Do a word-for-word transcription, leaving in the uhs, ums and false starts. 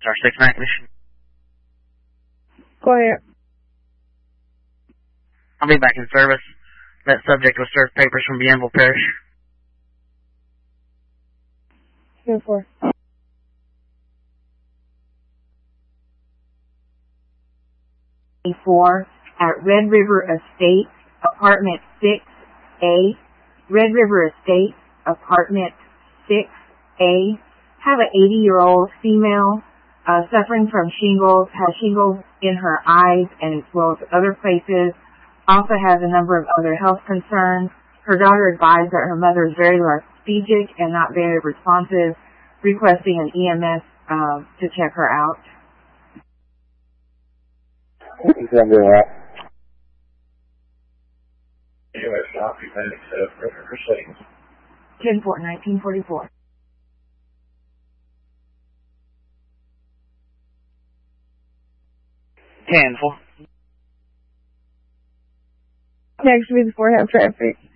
Star six nine Commission. Go ahead. I'll be back in service. That subject was served papers from Bienville Parish. ten four. Four at Red River Estate, Apartment six A. Red River Estate, Apartment six A. Have an eighty-year-old female uh, suffering from shingles, has shingles in her eyes and as well as other places. Also has a number of other health concerns. Her daughter advised that her mother is very lethargic and not very responsive, requesting an E M S uh, to check her out. He's going to do that. Anyway, stop you can accept for proceedings. ten four, nineteen forty-four. ten four. Next week before I have traffic.